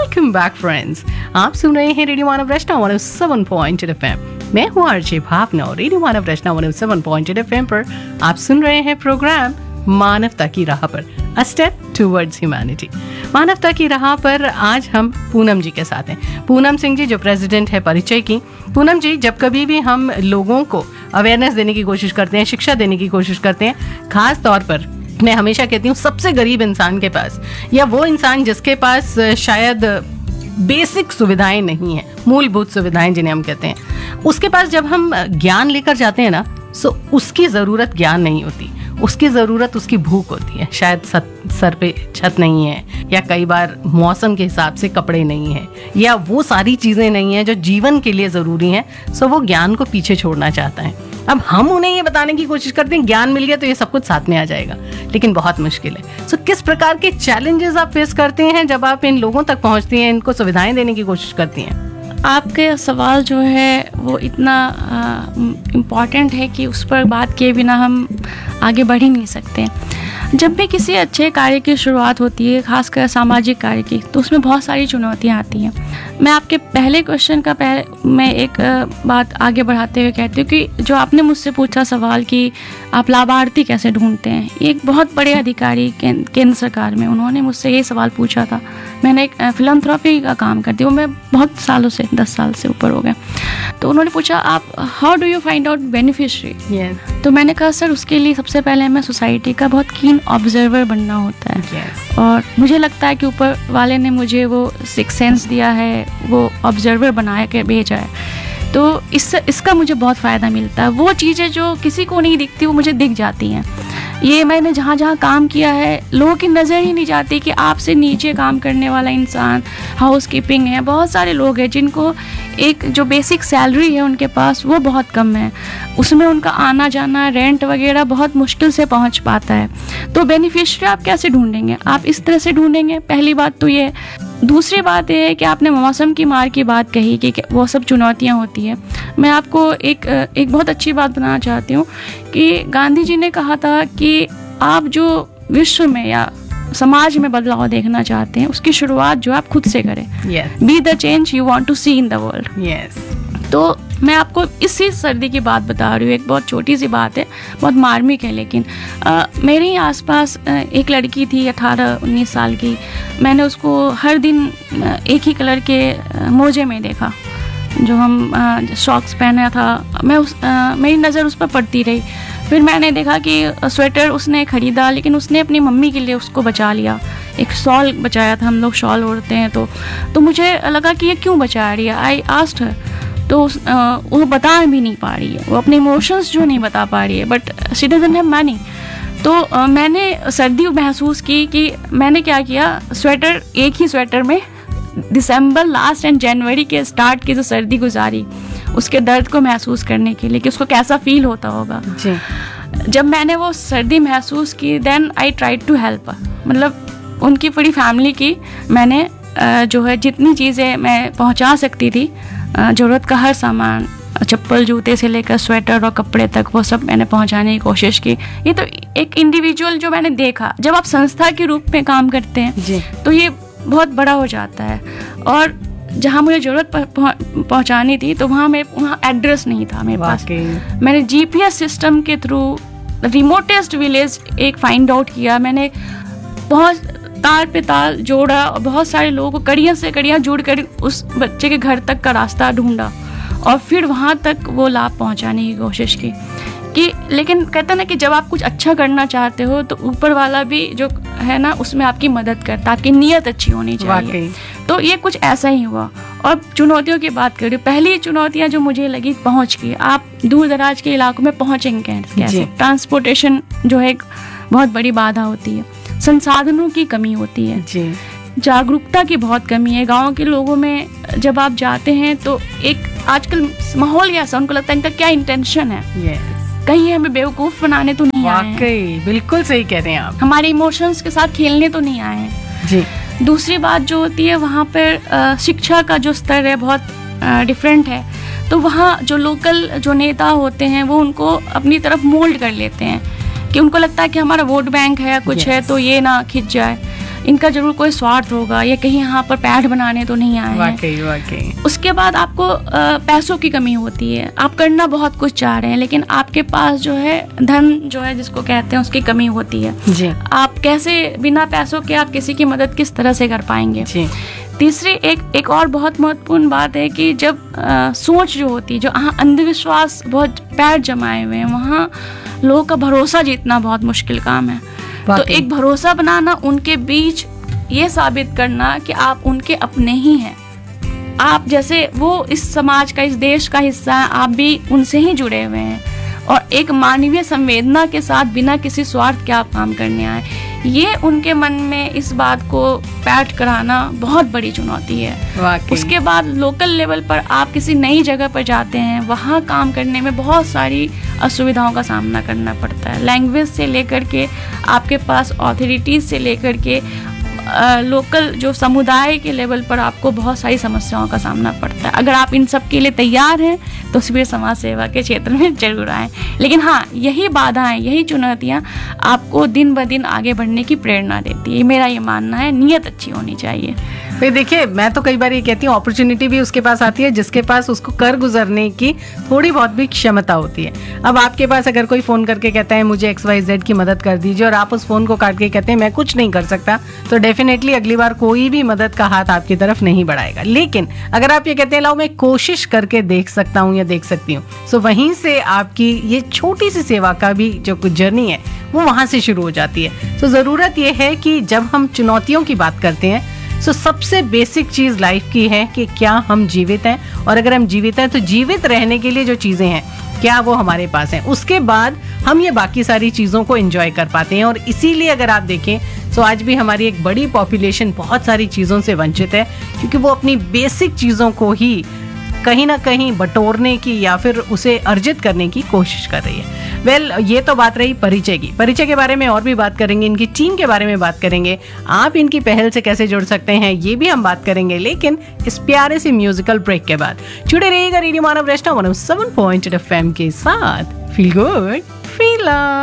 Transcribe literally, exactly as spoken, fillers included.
Welcome back friends, आप सुन रहे हैं रेडियो मानव रचना one O seven point eight FM. मैं हूँ आरजे भावना और रेडियो मानव रचना one O seven point eight FM पर आप सुन रहे हैं प्रोग्राम मानवता की राह पर, अ स्टेप टुवर्ड्स ह्यूमैनिटी। मानवता की राह पर आज हम पूनम जी के साथ हैं। पूनम सिंह जी जो प्रेसिडेंट है परिचय की। पूनम जी, जब कभी भी हम लोगों को अवेयरनेस देने की कोशिश करते हैं, शिक्षा देने की कोशिश करते हैं, खास तौर पर मैं हमेशा कहती हूँ सबसे गरीब इंसान के पास, या वो इंसान जिसके पास शायद बेसिक सुविधाएं नहीं हैं, मूलभूत सुविधाएं जिन्हें हम कहते हैं, उसके पास जब हम ज्ञान लेकर जाते हैं ना, सो उसकी ज़रूरत ज्ञान नहीं होती, उसकी ज़रूरत उसकी भूख होती है। शायद सर पे छत नहीं है, या कई बार मौसम के हिसाब से कपड़े नहीं हैं, या वो सारी चीज़ें नहीं हैं जो जीवन के लिए ज़रूरी हैं, सो वो ज्ञान को पीछे छोड़ना चाहता है। अब हम उन्हें ये बताने की कोशिश करते हैं ज्ञान मिल गया तो ये सब कुछ साथ में आ जाएगा, लेकिन बहुत मुश्किल है। सो किस प्रकार के चैलेंजेस आप फेस करते हैं जब आप इन लोगों तक पहुंचती हैं, इनको सुविधाएं देने की कोशिश करती हैं? आपके सवाल जो है वो इतना इम्पॉर्टेंट है कि उस पर बात किए बिना हम आगे बढ़ ही नहीं सकते। जब भी किसी अच्छे कार्य की शुरुआत होती है, खासकर सामाजिक कार्य की, तो उसमें बहुत सारी चुनौतियां आती हैं। मैं आपके पहले क्वेश्चन का पहले मैं एक बात आगे बढ़ाते हुए कहती हूँ कि जो आपने मुझसे पूछा सवाल कि आप लाभार्थी कैसे ढूंढते हैं, एक बहुत बड़े अधिकारी केंद्र सरकार में उन्होंने मुझसे ये सवाल पूछा था। मैंने एक फिलैंथ्रोपी का काम करती हूँ, मैं बहुत सालों से, दस साल से ऊपर हो गए। तो उन्होंने पूछा आप how do you find out beneficiary. तो मैंने कहा सर उसके लिए सबसे पहले हमें सोसाइटी का बहुत कीन ऑब्जर्वर बनना होता है। yes. और मुझे लगता है कि ऊपर वाले ने मुझे वो सिक्स सेंस दिया है, वो ऑब्जर्वर बनाया के भेजा है, तो इससे इसका मुझे बहुत फ़ायदा मिलता है। वो चीज़ें जो किसी को नहीं दिखती वो मुझे दिख जाती हैं। ये मैंने जहाँ जहाँ काम किया है, लोगों की नज़र ही नहीं जाती कि आपसे नीचे काम करने वाला इंसान, हाउस कीपिंग है, बहुत सारे लोग हैं जिनको एक जो बेसिक सैलरी है उनके पास वो बहुत कम है, उसमें उनका आना जाना, रेंट वगैरह बहुत मुश्किल से पहुंच पाता है। तो बेनिफिशियरी आप कैसे ढूंढेंगे? आप इस तरह से ढूंढेंगे, पहली बात तो ये। दूसरी बात ये है कि आपने मौसम की मार की बात कही कि वो सब चुनौतियाँ होती हैं। मैं आपको एक एक बहुत अच्छी बात बताना चाहती हूँ कि गांधी जी ने कहा था कि आप जो विश्व में या समाज में बदलाव देखना चाहते हैं उसकी शुरुआत जो आप खुद से करें। Be the change you want to C in the world. तो मैं आपको इसी सर्दी की बात बता रही हूँ, एक बहुत छोटी सी बात है, बहुत मार्मिक है, लेकिन आ, मेरे ही आसपास एक लड़की थी अठारह उन्नीस साल की। मैंने उसको हर दिन एक ही कलर के मोजे में देखा जो हम सॉक्स पहना था। मैं उस आ, मेरी नज़र उस पर पड़ती रही। फिर मैंने देखा कि स्वेटर उसने ख़रीदा, लेकिन उसने अपनी मम्मी के लिए उसको बचा लिया। एक शॉल बचाया था, हम लोग शॉल ओढ़ते हैं, तो तो मुझे लगा कि ये क्यों बचा रही है। आई आस्क्ड हर, तो आ, वो बता भी नहीं पा रही है, वो अपने इमोशंस जो नहीं बता पा रही है, but she doesn't have money. तो आ, मैंने सर्दी महसूस की कि मैंने क्या किया, स्वेटर, एक ही स्वेटर में दिसंबर लास्ट एंड जनवरी के स्टार्ट की जो सर्दी गुजारी, उसके दर्द को महसूस करने के लिए कि उसको कैसा फील होता होगा जी। जब मैंने वो सर्दी महसूस की, then I tried to help, मतलब उनकी पूरी फैमिली की मैंने जो है जितनी चीज़ें मैं पहुंचा सकती थी, ज़रूरत का हर सामान, चप्पल जूते से लेकर स्वेटर और कपड़े तक, वो सब मैंने पहुंचाने की कोशिश की। ये तो एक इंडिविजुअल जो मैंने देखा, जब आप संस्था के रूप में काम करते हैं जी, तो ये बहुत बड़ा हो जाता है। और जहाँ मुझे ज़रूरत पहुँचानी थी तो वहाँ मैं वहाँ एड्रेस नहीं था मेरे पास। मैंने जीपीएस सिस्टम के थ्रू रिमोटेस्ट विलेज एक फाइंड आउट किया। मैंने बहुत तार पे तार जोड़ा और बहुत सारे लोगों को कड़ियाँ से कड़ियाँ जोड़ कर उस बच्चे के घर तक का रास्ता ढूंढा और फिर वहाँ तक वो लाभ पहुँचाने की कोशिश की कि, लेकिन कहते ना कि जब आप कुछ अच्छा करना चाहते हो तो ऊपर वाला भी जो है ना उसमें आपकी मदद करता, आपकी नीयत अच्छी होनी चाहिए। तो ये कुछ ऐसा ही हुआ। और चुनौतियों की बात करें, पहली चुनौतियाँ जो मुझे लगी, पहुँच की, आप दूर दराज के इलाकों में पहुँचेंगे कैसे? ट्रांसपोर्टेशन जो है एक बहुत बड़ी बाधा होती है, संसाधनों की कमी होती है जी, जागरूकता की बहुत कमी है। गाँव के लोगों में जब आप जाते हैं तो एक आजकल माहौल ऐसा, उनको लगता है इनका क्या इंटेंशन है, yes. कहीं हमें बेवकूफ़ बनाने तो नहीं आए हैं। बिल्कुल सही कह रहे हैं आप, हमारे इमोशंस के साथ खेलने तो नहीं आए हैं जी। दूसरी बात जो होती है, वहाँ पर शिक्षा का जो स्तर है बहुत डिफरेंट है, तो वहाँ जो लोकल जो नेता होते हैं वो उनको अपनी तरफ मोल्ड कर लेते हैं कि उनको लगता है कि हमारा वोट बैंक है कुछ yes. है तो ये ना खिंच जाए। इनका जरूर कोई स्वार्थ होगा, या कहीं यहाँ पर पैठ बनाने तो नहीं आए हैं। वाकई वाकई। उसके बाद आपको अ, पैसों की कमी होती है, आप करना बहुत कुछ चाह रहे हैं लेकिन आपके पास जो है धन जो है जिसको कहते हैं उसकी कमी होती है जी आप कैसे बिना पैसों के आप किसी की मदद किस तरह से कर पाएंगे। जी। तीसरी एक एक और बहुत महत्वपूर्ण बात है कि जब आ, सोच जो होती है, जो हाँ अंधविश्वास बहुत पैर जमाए हुए हैं, वहाँ लोगों का भरोसा जीतना बहुत मुश्किल काम है। तो वाकई। एक भरोसा बनाना, उनके बीच ये साबित करना कि आप उनके अपने ही हैं, आप जैसे वो इस समाज का, इस देश का हिस्सा है, आप भी उनसे ही जुड़े हुए हैं, और एक मानवीय संवेदना के साथ बिना किसी स्वार्थ के आप काम करने आए, ये उनके मन में इस बात को पैठ कराना बहुत बड़ी चुनौती है। वाकई। उसके बाद लोकल लेवल पर आप किसी नई जगह पर जाते हैं, वहाँ काम करने में बहुत सारी असुविधाओं का सामना करना पड़ता है, लैंग्वेज से लेकर के आपके पास ऑथोरिटीज़ से लेकर के लोकल जो समुदाय के लेवल पर आपको बहुत सारी समस्याओं का सामना पड़ता है। अगर आप इन सब के लिए तैयार हैं तो सिविल समाज सेवा के क्षेत्र में जरूर आएँ। लेकिन हाँ, यही बाधाएं, यही चुनौतियाँ आपको दिन ब दिन आगे बढ़ने की प्रेरणा देती है, मेरा ये मानना है। नियत अच्छी होनी चाहिए। भाई देखिए, मैं तो कई बार ये कहती हूँ अपॉर्चुनिटी भी उसके पास आती है जिसके पास उसको कर गुजरने की थोड़ी बहुत भी क्षमता होती है। अब आपके पास अगर कोई फ़ोन करके कहता है मुझे एक्स वाई जेड की मदद कर दीजिए, और आप उस फ़ोन को काट के कहते हैं मैं कुछ नहीं कर सकता, तो डेफिनेटली अगली बार कोई भी मदद का हाथ आपकी तरफ नहीं बढ़ाएगा। लेकिन अगर आप ये कहते हैं लाओ मैं कोशिश करके देख सकता हूँ या देख सकती हूँ, सो वहीं से आपकी ये छोटी सी सेवा का भी जो कुछ जर्नी है वो वहाँ से शुरू हो जाती है। तो ज़रूरत ये है कि जब हम चुनौतियों की बात करते हैं, सो सबसे बेसिक चीज़ लाइफ की है कि क्या हम जीवित हैं, और अगर हम जीवित हैं तो जीवित रहने के लिए जो चीज़ें हैं क्या वो हमारे पास हैं, उसके बाद हम ये बाकी सारी चीज़ों को एंजॉय कर पाते हैं। और इसीलिए अगर आप देखें तो आज भी हमारी एक बड़ी पॉपुलेशन बहुत सारी चीज़ों से वंचित है, क्योंकि वो अपनी बेसिक चीज़ों को ही कहीं ना कहीं बटोरने की या फिर उसे अर्जित करने की कोशिश कर रही है। वेल well, ये तो बात रही परिचय की। परिचय के बारे में और भी बात करेंगे, इनकी टीम के बारे में बात करेंगे, आप इनकी पहल से कैसे जुड़ सकते हैं ये भी हम बात करेंगे, लेकिन इस प्यारे से म्यूजिकल ब्रेक के बाद। जुड़े रहिएगा रेडियो मानव रचना one O seven point eight F M के साथ। Feel good feel